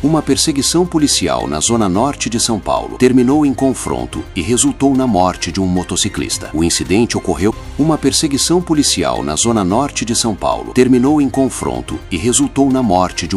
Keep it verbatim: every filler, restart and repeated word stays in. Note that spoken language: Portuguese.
Uma perseguição policial na zona norte de São Paulo terminou em confronto e resultou na morte de um motociclista. O incidente ocorreu. Uma perseguição policial na zona norte de São Paulo terminou em confronto e resultou na morte de um